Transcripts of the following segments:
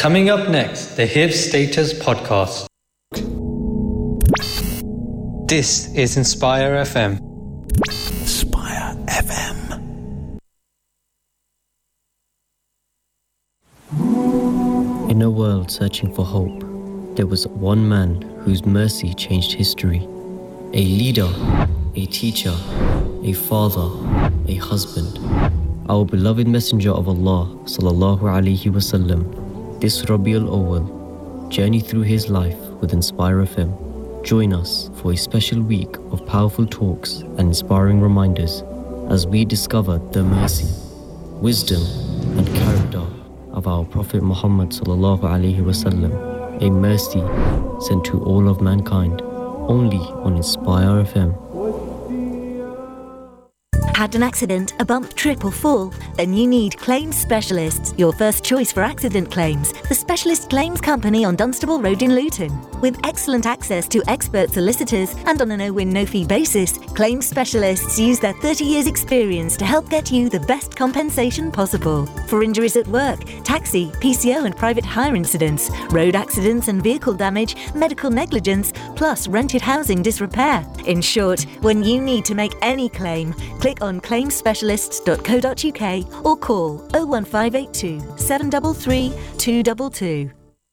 Coming up next, the Hifz Status Podcast. This is Inspire FM. Inspire FM. In a world searching for hope, there was one man whose mercy changed history. A leader, a teacher, a father, a husband. Our beloved Messenger of Allah sallallahu alaihi wasallam. This Rabiul Awwal, journey through his life with Inspire FM. Join us for a special week of powerful talks and inspiring reminders as we discover the mercy, wisdom and character of our Prophet Muhammad sallallahu alaihi wasallam, a mercy sent to all of mankind, only on Inspire FM. Had an accident, a bump, trip or fall? Then you need Claims Specialists, your first choice for accident claims. The specialist claims company on Dunstable Road in Luton. With excellent access to expert solicitors and on a no-win, no-fee basis, Claims Specialists use their 30 years experience to help get you the best compensation possible. For injuries at work, taxi, PCO and private hire incidents, road accidents and vehicle damage, medical negligence, plus rented housing disrepair. In short, when you need to make any claim, click on claimspecialists.co.uk or call 01582 733 222.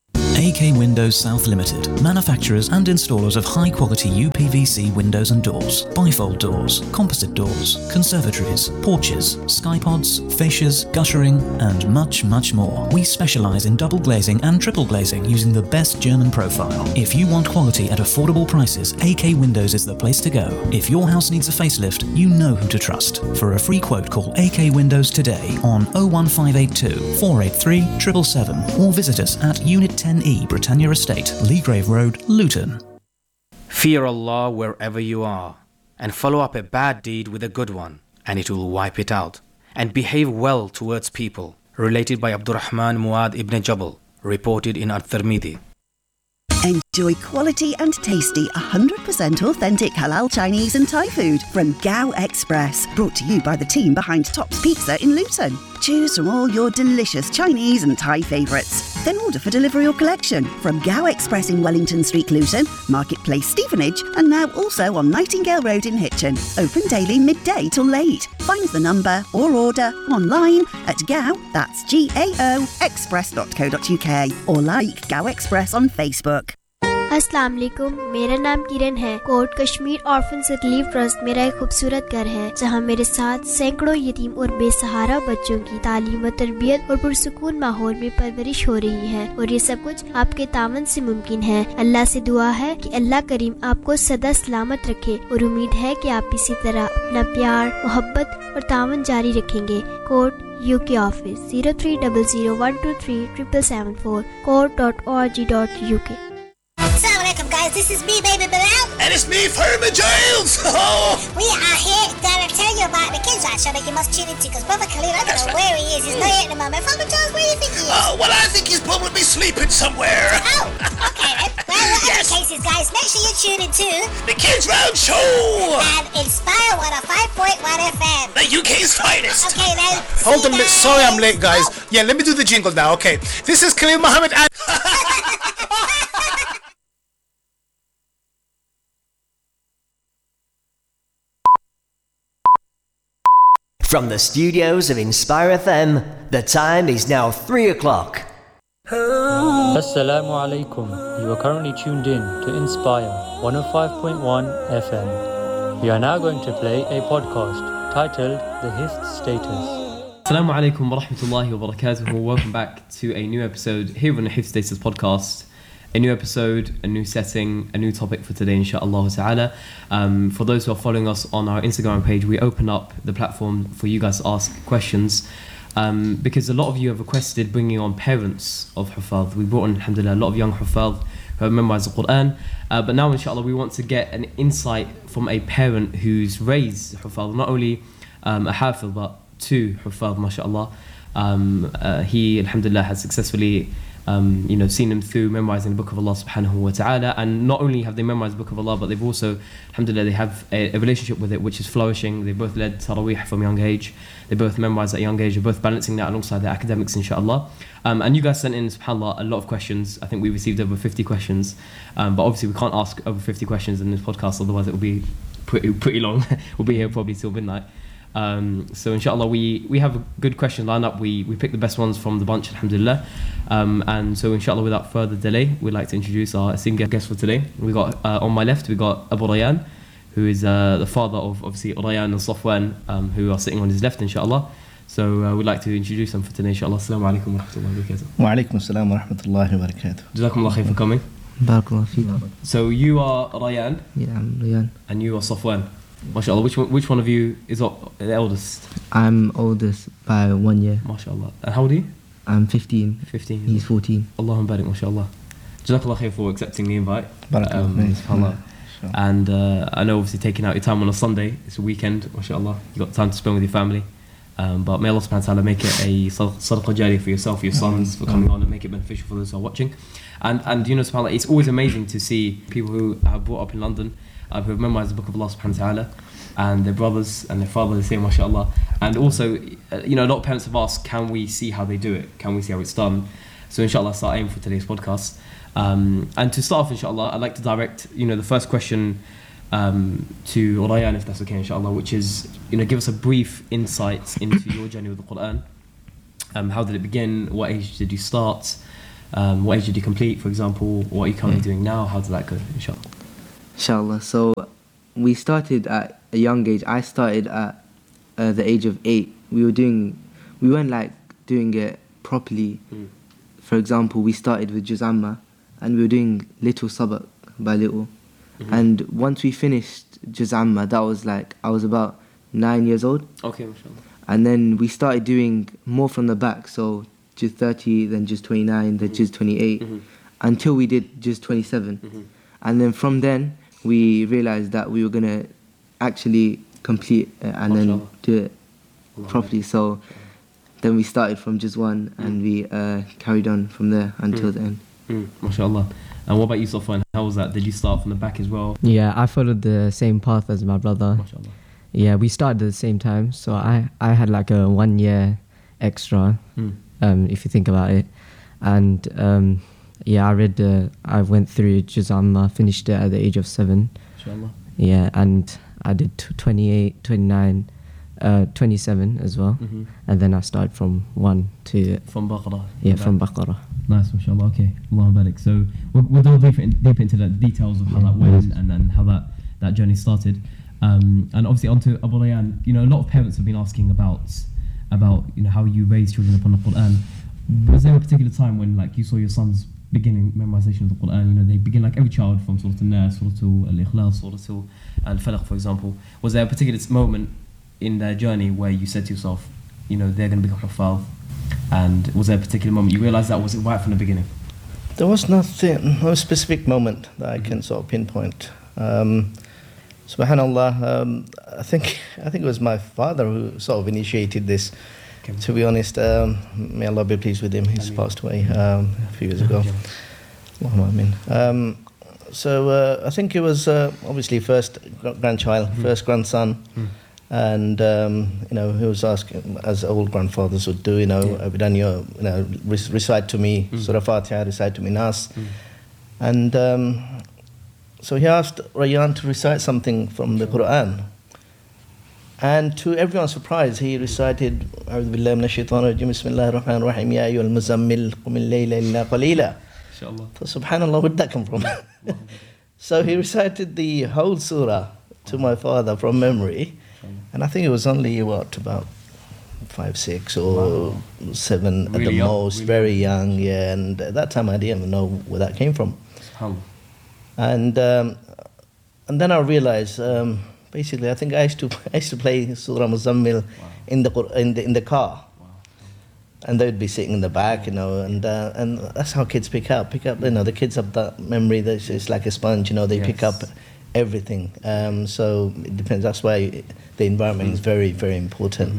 AK Windows South Limited, manufacturers and installers of high-quality UPVC windows and doors, bifold doors, composite doors, conservatories, porches, skypods, fascias, guttering, and much, much more. We specialize in double glazing and triple glazing using the best German profile. If you want quality at affordable prices, AK Windows is the place to go. If your house needs a facelift, you know who to trust. For a free quote, call AK Windows today on 01582 483 777 or visit us at Unit 10E, Britannia Estate, Leagrave Road, Luton. Fear Allah wherever you are, and follow up a bad deed with a good one, and it will wipe it out. And behave well towards people. Related by Abdurrahman Muad ibn Jabal, reported in At-Tirmidhi. Enjoy quality and tasty 100% authentic halal Chinese and Thai food from Gao Express, brought to you by the team behind Tops Pizza in Luton. Choose from all your delicious Chinese and Thai favourites. Then order for delivery or collection from Gao Express in Wellington Street, Luton, Marketplace, Stevenage, and now also on Nightingale Road in Hitchin. Open daily midday till late. Find the number or order online at Gao, that's GAO, express.co.uk, or like Gao Express on Facebook. अस्सलाम वालेकुम, मेरा नाम किरण है। Coat Kashmir orphans relief trust मेरा एक खूबसूरत घर है जहां मेरे साथ सैकड़ों यतीम और बेसहारा बच्चों की तालीम और तरबियत और पुरसुकून माहौल में परवरिश हो रही है, और ये सब कुछ आपके तावन से मुमकिन है। अल्लाह से दुआ है कि अल्लाह करीम आपको सदा सलामत रखे, और उम्मीद है कि आप इसी तरह अपना प्यार, मोहब्बत और तावन जारी रखेंगे। Coat UK office 0300123774 court.org.uk। Assalamualaikum guys, this is me, Baby Bilal. And it's me, Furman Giles. We are here to tell you about the kids right show that you must tune into, because Brother Khalil, I don't know where he is. He's not here at the moment. Furman Giles, where do you think he is? Well, I think he's probably sleeping somewhere. Oh, okay then. Well, whatever cases, guys, make sure you tune into the Kids Round Show and Inspire 105.1 FM. The UK's finest. Okay then. Hold on a minute. Sorry I'm late, guys. Yeah, let me do the jingle now. Okay. This is Khalil Muhammad and... From the studios of Inspire FM, the time is now 3 o'clock. Assalamu alaikum. You are currently tuned in to Inspire 105.1 FM. We are now going to play a podcast titled The Hifz Status. Assalamu alaikum wa rahmatullahi wa barakatuh. Welcome back to a new episode here on the Hifz Status podcast. A new episode, a new setting, a new topic for today, inshallah ta'ala. For those who are following us on our Instagram page, we open up the platform for you guys to ask questions, because a lot of you have requested bringing on parents of Hufadh. We brought on, alhamdulillah, a lot of young Hufadh who have memorized the Quran, but now inshallah we want to get an insight from a parent who's raised Hufadh, not only a Hafidh but two Hufadh, mashallah. He, alhamdulillah, has successfully seen them through memorizing the book of Allah subhanahu wa ta'ala. And not only have they memorized the book of Allah, but they've also, alhamdulillah, they have a relationship with it which is flourishing. They both led Taraweeh from a young age. They both memorized at a young age. They're both balancing that alongside their academics, inshallah. And you guys sent in, subhanAllah, a lot of questions. I think we received over 50 questions. But obviously we can't ask over 50 questions in this podcast, otherwise it will be pretty long. We'll be here probably till midnight. So inshallah we have a good question lined up. We picked the best ones from the bunch, alhamdulillah. And so inshallah, without further delay, we'd like to introduce our esteemed guest for today. We got on my left, we got Abu Rayyan, who is the father of obviously Rayyan and Safwan, who are sitting on his left, inshallah. So we'd like to introduce them for today, inshallah. Assalamu alaikum wa rahmatullahi wa barakatuh. Wa alaikum assalam wa rahmatullahi wa barakatuh. Jazakumullah khair for coming. Barakallah feek. So you are Rayyan? Yeah, I'm Rayyan. And you are Safwan? MashaAllah, which one of you is the eldest? I'm oldest by 1 year. MashaAllah. And how old are you? I'm 15. 15. He's 14. Allahumma barik, MashaAllah. Jazakallah khair for accepting the invite. Barakallah. And I know obviously taking out your time on a Sunday, it's a weekend, MashaAllah. You've got time to spend with your family. But may Allah subhanahu wa ta'ala make it a sadaqah jariyah for yourself, for your sons, for coming on, and make it beneficial for those who are watching. And subhanAllah, it's always amazing to see people who have brought up in London, who have memorized the book of Allah subhanahu wa ta'ala, and their brothers and their father, they say mashallah. And also, a lot of parents have asked, can we see how they do it? Can we see how it's done? So inshallah, that's our aim for today's podcast. And to start off, inshallah, I'd like to direct, the first question to Rayyan, if that's okay, inshallah, which is, give us a brief insight into your journey with the Quran. How did it begin? What age did you start? What age did you complete, for example? What are you currently doing now? How did that go, inshallah? Inshallah. So we started at a young age. I started at the age of 8. We weren't like doing it properly. For example, we started with Juz Amma and we were doing little sabak by little. And once we finished Juz Amma, that was like, I was about 9 years old. Okay, mashallah. And then we started doing more from the back. So Juz 30, then Juz 29, then Juz 28, until we did Juz 27. And then from then, we realized that we were going to actually complete it and then do it properly. So then we started from Juz 1 and we carried on from there until the end. MashaAllah. And what about you, Safwan? How was that? Did you start from the back as well? Yeah, I followed the same path as my brother. MashaAllah. Yeah, we started at the same time. So I had like a 1 year extra, if you think about it. And yeah, I went through Juz Amma, finished it at the age of 7. Inshallah. Yeah, and I did 28, 29, 27 as well. And then I started from 1 to... From Baqarah. Yeah, from Baqarah. Nice, mashallah. Okay, Allahumma barik. So we'll delve deep into the details of how that went and then how that journey started. And obviously onto Abu Rayyan, a lot of parents have been asking about how you raise children upon the Quran. Was there a particular time when you saw your sons beginning memorization of the Quran? They begin like every child from Surah An-Nas, Surah Al-Ikhlas, Surah Al-Falaq, for example. Was there a particular moment in their journey where you said to yourself, they're going to become Huffaz? And was there a particular moment you realised that was it right from the beginning? There was no specific moment that I can sort of pinpoint. Subhanallah, I think it was my father who sort of initiated this. To be honest, may Allah be pleased with him. He's passed away a few years ago. So I think it was obviously first grandchild, first grandson. And he was asking, as old grandfathers would do, recite to me Surah Fatiha, recite to me Nas. And so he asked Rayyan to recite something from the Quran. And to everyone's surprise, he recited, A'udhu billahi minash shaitanir rajim, Bismillahir Rahmanir Rahim, Ya ayyuhal muzammil, qumil layla illa qalila. So subhanallah, where did that come from? So he recited the whole surah to my father from memory. And I think it was only, about 5, 6 or 7 really at the most, really very young, yeah. And at that time I didn't even know where that came from. And then I realized, basically, I think I used to play Surah Muzammil in the car. And they would be sitting in the back, and that's how kids pick up. The kids have that memory that it's like a sponge, they pick up everything. So it depends. That's why the environment is very, very important.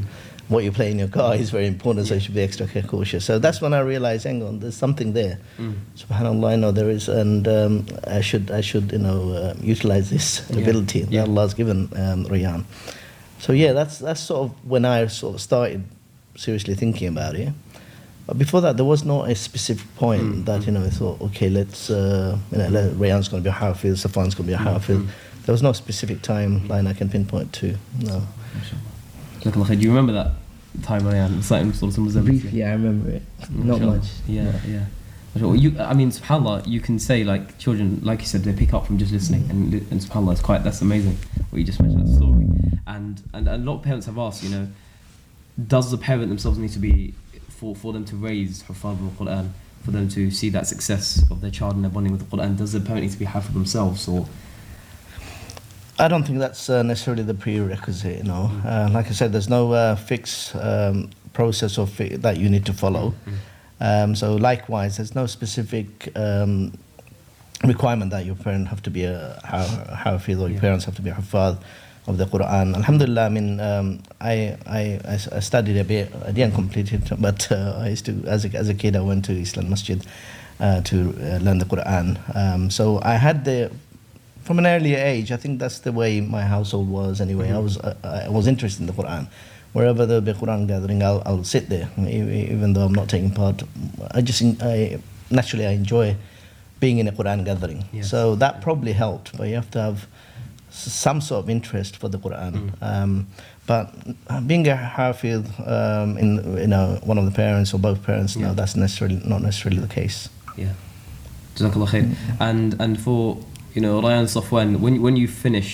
what you play in your car is very important, so you should be extra cautious. So that's when I realized, hang on, there's something there. Subhanallah, I know there is, and I should utilize this ability that Allah's given Rayyan. So yeah, that's sort of when I sort of started seriously thinking about it. But before that, there was not a specific point that I thought, okay, let's Rayyan's going to be a Hafiz, Safan's going to be a Hafiz. There was no specific timeline I can pinpoint to. No. Do you remember that time, Rayyan? Briefly, I remember it. Not much. Yeah. I mean, subhanAllah, you can say like children, like you said, they pick up from just listening, and subhanAllah, that's amazing. What you just mentioned, that story, and a lot of parents have asked, does the parent themselves need to be for them to raise Huffaz al-Quran, for them to see that success of their child and their bonding with the Quran? Does the parent need to be Hafiz themselves, or? I don't think that's necessarily the prerequisite. Like I said, there's no fixed process that you need to follow. So likewise, there's no specific requirement that your parent have to be a Hafiz or your parents have to be a Huffaz of the Quran. Alhamdulillah, I mean, I studied a bit. I didn't complete it, but I used to, as a kid, I went to Islam Masjid to learn the Quran. So I had from an earlier age, I think that's the way my household was anyway. I was interested in the Quran. Wherever there will be a Quran gathering, I'll sit there, even though I'm not taking part. Naturally I enjoy being in a Quran gathering. Yes. So that probably helped, but you have to have some sort of interest for the Quran. But being a Hafiz in one of the parents or both parents, no, that's not necessarily the case. Yeah. Jazakallah khair. And for Rayyan Safwan, when you finished